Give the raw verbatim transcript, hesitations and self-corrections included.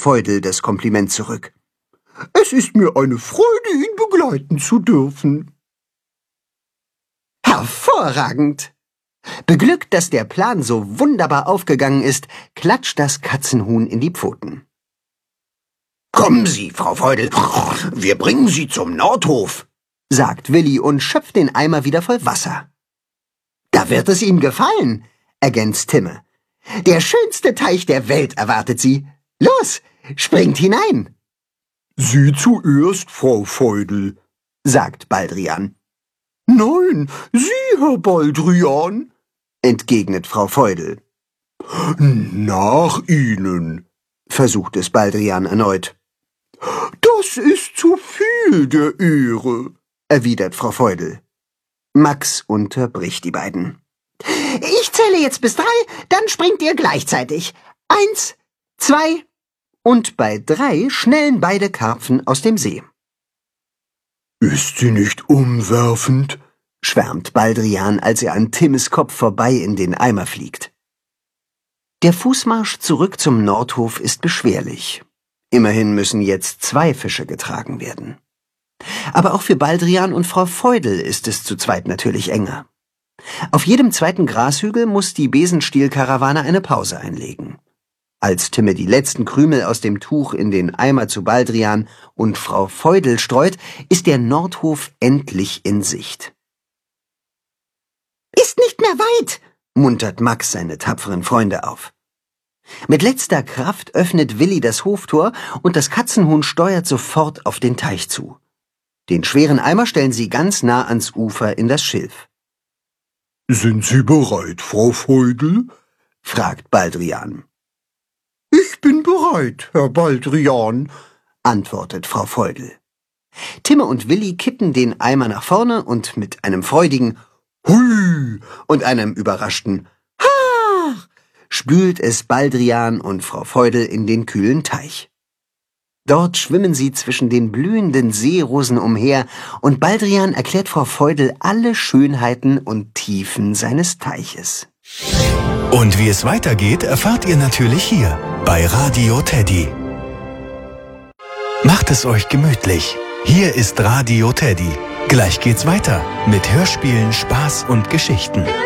Feudel das Kompliment zurück. »Es ist mir eine Freude, ihn begleiten zu dürfen.« »Hervorragend!« Beglückt, dass der Plan so wunderbar aufgegangen ist, klatscht das Katzenhuhn in die Pfoten. »Kommen Sie, Frau Feudel, wir bringen Sie zum Nordhof«, sagt Willi und schöpft den Eimer wieder voll Wasser. »Da wird es ihm gefallen«, ergänzt Timme. »Der schönste Teich der Welt erwartet Sie. Los, springt hinein!« »Sie zuerst, Frau Feudel«, sagt Baldrian. »Nein, Sie, Herr Baldrian«, entgegnet Frau Feudel. »Nach Ihnen«, versucht es Baldrian erneut. »Das ist zu viel der Ehre«, erwidert Frau Feudel. Max unterbricht die beiden. »Ich zähle jetzt bis drei, dann springt ihr gleichzeitig. Eins, zwei...« Und bei drei schnellen beide Karpfen aus dem See. »Ist sie nicht umwerfend?«, schwärmt Baldrian, als er an Timmes Kopf vorbei in den Eimer fliegt. Der Fußmarsch zurück zum Nordhof ist beschwerlich. Immerhin müssen jetzt zwei Fische getragen werden. Aber auch für Baldrian und Frau Feudel ist es zu zweit natürlich enger. Auf jedem zweiten Grashügel muss die Besenstiel-Karawane eine Pause einlegen. Als Timme die letzten Krümel aus dem Tuch in den Eimer zu Baldrian und Frau Feudel streut, ist der Nordhof endlich in Sicht. »Ist nicht mehr weit«, muntert Max seine tapferen Freunde auf. Mit letzter Kraft öffnet Willi das Hoftor und das Katzenhuhn steuert sofort auf den Teich zu. Den schweren Eimer stellen sie ganz nah ans Ufer in das Schilf. »Sind Sie bereit, Frau Feudel?«, fragt Baldrian. »Ich bin bereit, Herr Baldrian«, antwortet Frau Feudel. Timme und Willi kippen den Eimer nach vorne und mit einem freudigen »Hui« und einem überraschten »Ha« spült es Baldrian und Frau Feudel in den kühlen Teich. Dort schwimmen sie zwischen den blühenden Seerosen umher und Baldrian erklärt Frau Feudel alle Schönheiten und Tiefen seines Teiches. Und wie es weitergeht, erfahrt ihr natürlich hier bei Radio Teddy. Macht es euch gemütlich. Hier ist Radio Teddy. Gleich geht's weiter mit Hörspielen, Spaß und Geschichten.